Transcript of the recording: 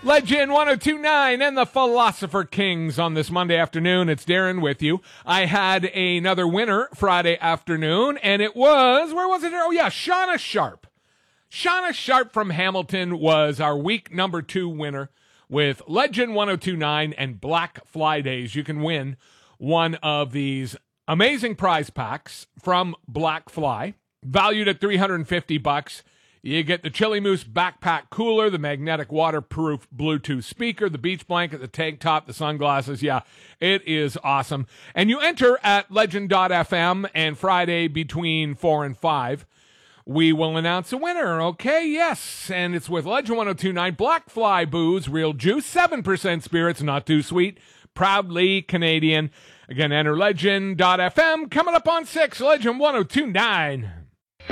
Legend 1029 and the Philosopher Kings on this Monday afternoon. It's Darren with you. I had another winner Friday afternoon, and it was, where was it? Oh, yeah, Shauna Sharp. Shauna Sharp from Hamilton was our week number 2 winner with Legend 1029 and Black Fly Days. You can win one of these amazing prize packs from Black Fly, valued at $350. You get the Chili Moose backpack cooler, the magnetic waterproof Bluetooth speaker, the beach blanket, the tank top, the sunglasses. Yeah, it is awesome. And you enter at legend.fm, and Friday between 4 and 5, we will announce a winner, okay? Yes, and it's with Legend 1029 Black Fly Booze, real juice, 7% spirits, not too sweet, proudly Canadian. Again, enter legend.fm. Coming up on 6, Legend 1029.